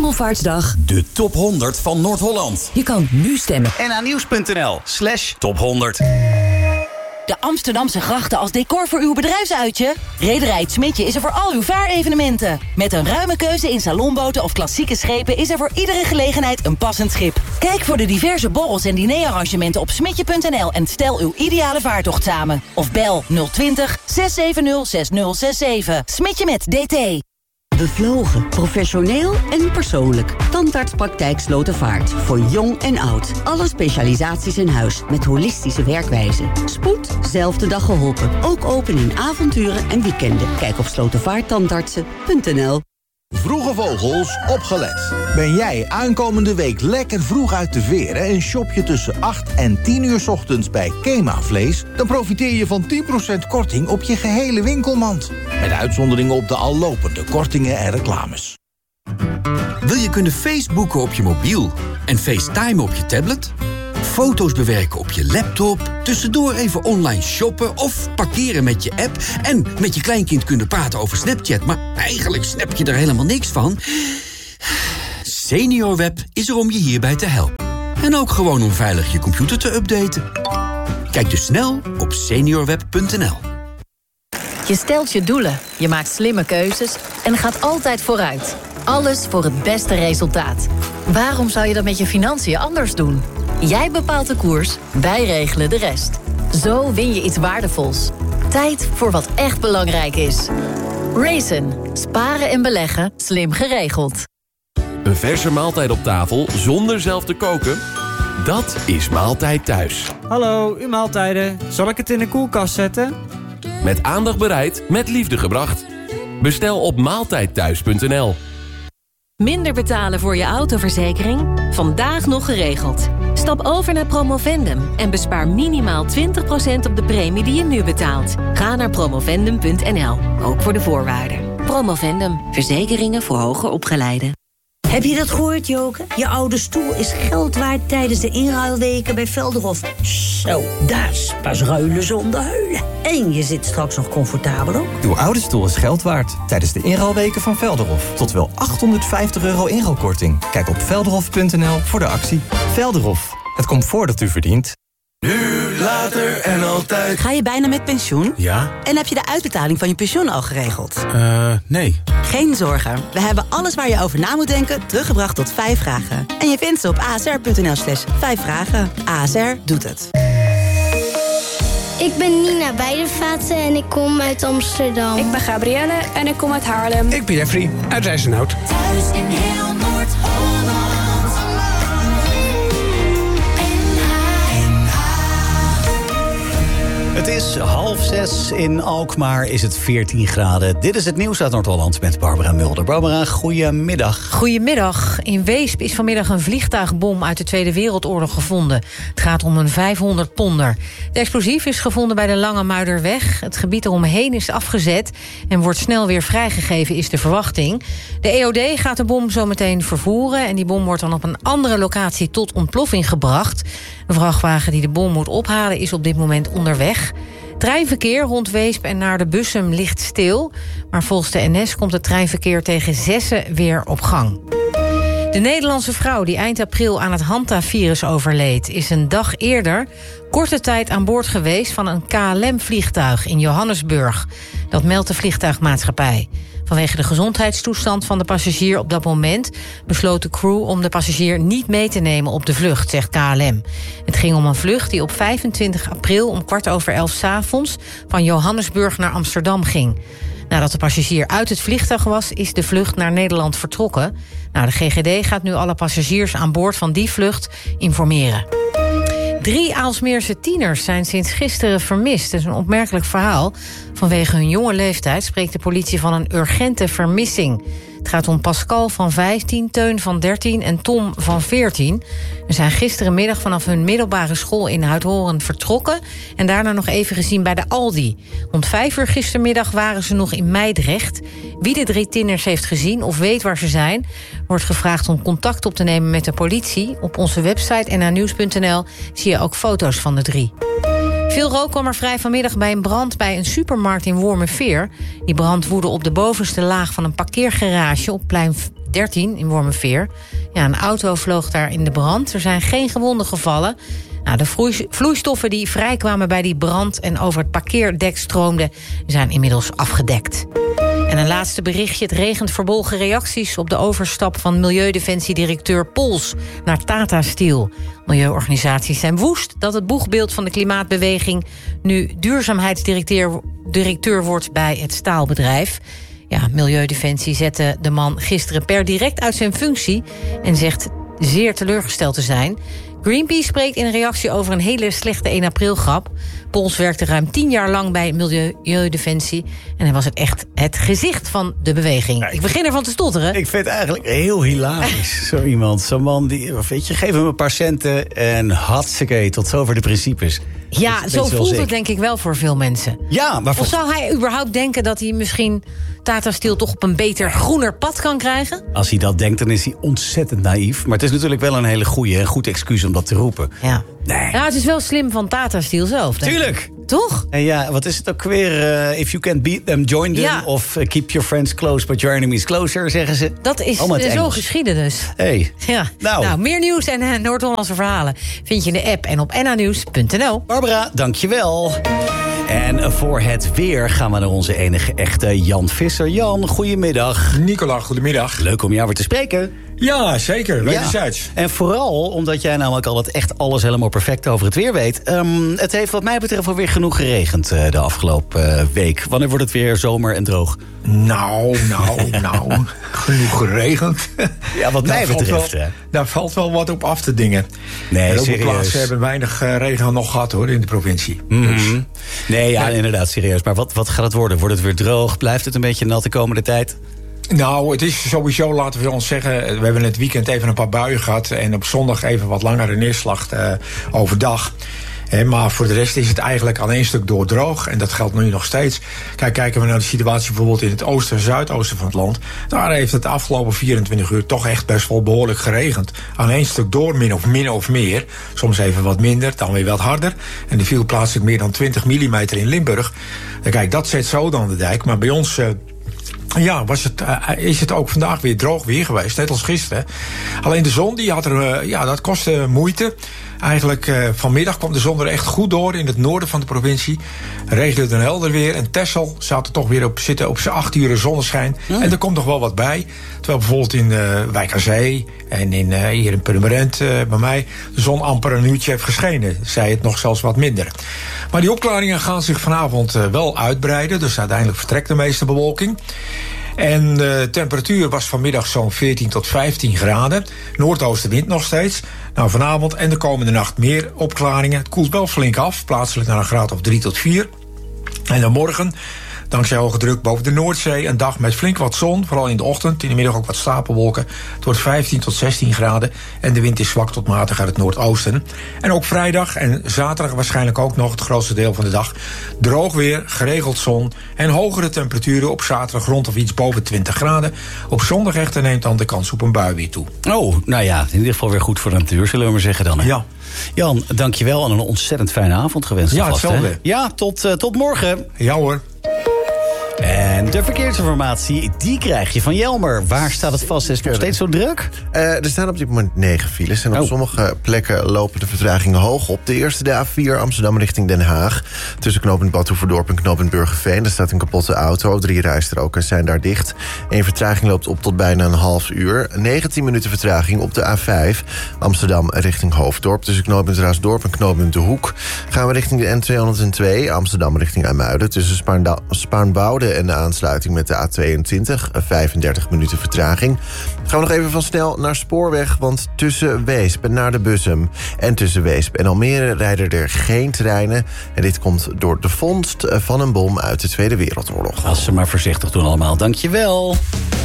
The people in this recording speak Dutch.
Hemelvaartsdag de top 100 van Noord-Holland. Je kan nu stemmen. NA-nieuws.nl/top 100. De Amsterdamse grachten als decor voor uw bedrijfsuitje? Rederij Het Smidje is er voor al uw vaarevenementen. Met een ruime keuze in salonboten of klassieke schepen is er voor iedere gelegenheid een passend schip. Kijk voor de diverse borrels en dinerarrangementen op smidje.nl en stel uw ideale vaartocht samen. Of bel 020 670 6067. Smidje met DT. Bevlogen, professioneel en persoonlijk. Tandartspraktijk Slotervaart. Voor jong en oud. Alle specialisaties in huis. Met holistische werkwijze. Spoed, zelfde dag geholpen. Ook open in avonturen en weekenden. Kijk op slotervaarttandartsen.nl. Vroege vogels, opgelet. Ben jij aankomende week lekker vroeg uit de veren en shop je tussen 8 en 10 uur 's ochtends bij Kema Vlees? Dan profiteer je van 10% korting op je gehele winkelmand. Met uitzonderingen op de al lopende kortingen en reclames. Wil je kunnen Facebooken op je mobiel en FaceTime op je tablet? Foto's bewerken op je laptop, tussendoor even online shoppen of parkeren met je app en met je kleinkind kunnen praten over Snapchat, maar eigenlijk snap je er helemaal niks van? SeniorWeb is er om je hierbij te helpen. En ook gewoon om veilig je computer te updaten. Kijk dus snel op seniorweb.nl. Je stelt je doelen, je maakt slimme keuzes en gaat altijd vooruit. Alles voor het beste resultaat. Waarom zou je dat met je financiën anders doen? Jij bepaalt de koers, wij regelen de rest. Zo win je iets waardevols. Tijd voor wat echt belangrijk is. Raisin. Sparen en beleggen. Slim geregeld. Een verse maaltijd op tafel zonder zelf te koken? Dat is Maaltijd Thuis. Hallo, uw maaltijden. Zal ik het in de koelkast zetten? Met aandacht bereid, met liefde gebracht. Bestel op maaltijdthuis.nl. Minder betalen voor je autoverzekering? Vandaag nog geregeld. Stap over naar Promovendum en bespaar minimaal 20% op de premie die je nu betaalt. Ga naar promovendum.nl, ook voor de voorwaarden. Promovendum, verzekeringen voor hoger opgeleiden. Heb je dat gehoord, Joke? Je oude stoel is geld waard tijdens de inruilweken bij Velderhof. Zo, daar is pas ruilen zonder huilen. En je zit straks nog comfortabel ook. Uw oude stoel is geld waard tijdens de inruilweken van Velderhof. Tot wel €850 inruilkorting. Kijk op velderhof.nl voor de actie. Velderhof, het comfort dat u verdient. Nu, later en altijd. Ga je bijna met pensioen? Ja. En heb je de uitbetaling van je pensioen al geregeld? Nee. Geen zorgen. We hebben alles waar je over na moet denken teruggebracht tot 5 vragen. En je vindt ze op asr.nl/5 vragen. ASR doet het. Ik ben Nina Weidevaten en ik kom uit Amsterdam. Ik ben Gabrielle en ik kom uit Haarlem. Ik ben Jeffrey uit Rijzenhout. Thuis in heel Noord-Holland. Het is 5:30 in Alkmaar, is het 14 graden. Dit is het nieuws uit Noord-Holland met Barbara Mulder. Barbara, goedemiddag. Goedemiddag. In Weesp is vanmiddag een vliegtuigbom uit de Tweede Wereldoorlog gevonden. Het gaat om een 500 ponder. De explosief is gevonden bij de Lange Muiderweg. Het gebied eromheen is afgezet en wordt snel weer vrijgegeven, is de verwachting. De EOD gaat de bom zo meteen vervoeren en die bom wordt dan op een andere locatie tot ontploffing gebracht. De vrachtwagen die de bom moet ophalen is op dit moment onderweg. Treinverkeer rond Weesp en naar de Bussum ligt stil. Maar volgens de NS komt het treinverkeer tegen 6 weer op gang. De Nederlandse vrouw die eind april aan het Hanta-virus overleed, is een dag eerder korte tijd aan boord geweest van een KLM-vliegtuig in Johannesburg. Dat meldt de vliegtuigmaatschappij. Vanwege de gezondheidstoestand van de passagier op dat moment besloot de crew om de passagier niet mee te nemen op de vlucht, zegt KLM. Het ging om een vlucht die op 25 april om 11:15 's avonds van Johannesburg naar Amsterdam ging. Nadat de passagier uit het vliegtuig was, is de vlucht naar Nederland vertrokken. De GGD gaat nu alle passagiers aan boord van die vlucht informeren. 3 Aalsmeerse tieners zijn sinds gisteren vermist. Dat is een opmerkelijk verhaal. Vanwege hun jonge leeftijd spreekt de politie van een urgente vermissing. Het gaat om Pascal van 15, Teun van 13 en Tom van 14. Ze zijn gisterenmiddag vanaf hun middelbare school in Uithoren vertrokken en daarna nog even gezien bij de Aldi. Rond 5 uur gistermiddag waren ze nog in Meidrecht. Wie de 3 tieners heeft gezien of weet waar ze zijn, wordt gevraagd om contact op te nemen met de politie. Op onze website nananews.nl zie je ook foto's van de 3. Veel rook kwam er vrij vanmiddag bij een brand bij een supermarkt in Wormerveer. Die brand woedde op de bovenste laag van een parkeergarage op plein 13 in Wormerveer. Ja, een auto vloog daar in de brand. Er zijn geen gewonden gevallen. Nou, de vloeistoffen die vrijkwamen bij die brand en over het parkeerdek stroomden, zijn inmiddels afgedekt. En een laatste berichtje. Het regent verbolgen reacties op de overstap van Milieudefensie-directeur Pols naar Tata Steel. Milieuorganisaties zijn woest dat het boegbeeld van de klimaatbeweging nu duurzaamheidsdirecteur wordt bij het staalbedrijf. Ja, Milieudefensie zette de man gisteren per direct uit zijn functie en zegt zeer teleurgesteld te zijn. Greenpeace spreekt in reactie over een hele slechte 1 april grap. Pols werkte ruim 10 jaar lang bij Milieudefensie en hij was het gezicht van de beweging. Ja, ik begin ervan te stotteren. Ik vind het eigenlijk heel hilarisch, zo iemand. Zo'n man die, weet je, geef hem een paar centen en hartstikke, tot zover de principes. Ja, zo voelt het denk ik wel voor veel mensen. Ja, maar of zou hij überhaupt denken dat hij misschien Tata Steel toch op een beter, groener pad kan krijgen? Als hij dat denkt, dan is hij ontzettend naïef. Maar het is natuurlijk wel een hele goede en goed excuus om dat te roepen. Ja. Nee. Ja, het is wel slim van Tata Steel zelf. Tuurlijk. Toch? En ja, wat is het ook weer? If you can't beat them, join them. Ja. Of keep your friends close, but your enemies closer, zeggen ze. Dat is zo geschieden dus. Hey. Ja. Nou, meer nieuws en Noord-Hollandse verhalen vind je in de app en op NAnieuws.nl. Barbara, dankjewel. En voor het weer gaan we naar onze enige echte Jan Visser. Jan, goedemiddag. Nicola, goedemiddag. Leuk om jou weer te spreken. Ja, zeker. Wederzijds. En vooral omdat jij namelijk al echt alles helemaal perfect over het weer weet. Het heeft wat mij betreft alweer genoeg geregend de afgelopen week. Wanneer wordt het weer zomer en droog? Nou. Genoeg geregend. Ja, wat mij betreft. Daar valt wel wat op af te dingen. Nee, en ook serieus. plaatsen hebben weinig regen nog gehad hoor, in de provincie. Mm-hmm. Dus. Nee, ja, inderdaad, serieus. Maar wat gaat het worden? Wordt het weer droog? Blijft het een beetje nat de komende tijd? Nou, het is sowieso, laten we ons zeggen, we hebben het weekend even een paar buien gehad en op zondag even wat langere neerslag overdag. Maar voor de rest is het eigenlijk aan één stuk door droog. En dat geldt nu nog steeds. Kijk, kijken we naar de situatie bijvoorbeeld in het oosten en zuidoosten van het land. Daar heeft het de afgelopen 24 uur toch echt best wel behoorlijk geregend. Aan één stuk door, min of meer. Soms even wat minder, dan weer wat harder. En er viel plaatselijk meer dan 20 mm in Limburg. Kijk, dat zet zo dan de dijk. Maar bij ons is het ook vandaag weer droog weer geweest, net als gisteren. Alleen de zon, die had dat kostte moeite. Eigenlijk vanmiddag kwam de zon er echt goed door in het noorden van de provincie. Regende het helder weer. En Texel zitten op zijn 8 uur zonneschijn. En er komt nog wel wat bij. Terwijl bijvoorbeeld in Wijk aan Zee en hier in Purmerend bij mij de zon amper een uurtje heeft geschenen. Zij het nog zelfs wat minder. Maar die opklaringen gaan zich vanavond wel uitbreiden. Dus uiteindelijk vertrekt de meeste bewolking. En de temperatuur was vanmiddag zo'n 14 tot 15 graden. Noordoostenwind nog steeds. Nou, vanavond en de komende nacht meer opklaringen. Het koelt wel flink af, plaatselijk naar een graad of 3 tot 4. En dan morgen, dankzij hoge druk boven de Noordzee, een dag met flink wat zon. Vooral in de ochtend, in de middag ook wat stapelwolken. Het wordt 15 tot 16 graden. En de wind is zwak tot matig uit het noordoosten. En ook vrijdag en zaterdag waarschijnlijk ook nog het grootste deel van de dag. Droog weer, geregeld zon en hogere temperaturen op zaterdag rond of iets boven 20 graden. Op zondag echter neemt dan de kans op een bui weer toe. Oh, nou ja, in ieder geval weer goed voor de natuur, zullen we maar zeggen dan. Hè? Ja. Jan, dankjewel en een ontzettend fijne avond gewenst. Ja, hetzelfde. Ja, tot morgen. Ja hoor. En de verkeersinformatie, die krijg je van Jelmer. Waar staat het vast? Is het nog steeds zo druk? Er staan op dit moment 9 files. En op sommige plekken lopen de vertragingen hoog op. De eerste, de A4 Amsterdam richting Den Haag. Tussen knooppunt Badhoevedorp en knooppunt Burgerveen. Er staat een kapotte auto. 3 rijstroken zijn daar dicht. Eén vertraging loopt op tot bijna een half uur. 19 minuten vertraging op de A5 Amsterdam richting Hoofddorp. Tussen knooppunt Raasdorp en knooppunt De Hoek. Gaan we richting de N202 Amsterdam richting IJmuiden. Tussen Spaarnwoude en de aansluiting met de A22, 35 minuten vertraging. Gaan we nog even van snel naar spoorweg, want tussen Weesp en naar de Bussum en tussen Weesp en Almere rijden er geen treinen. En dit komt door de vondst van een bom uit de Tweede Wereldoorlog. Als ze maar voorzichtig doen allemaal. Dankjewel.